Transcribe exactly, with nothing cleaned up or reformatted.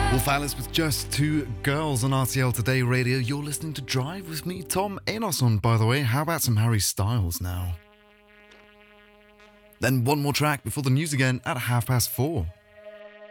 Wolf Alice with Just Two Girls on R T L Today Radio. You're listening to Drive with me, Tom Enos on, by the way. How about some Harry Styles now? Then one more track before the news again at half past four.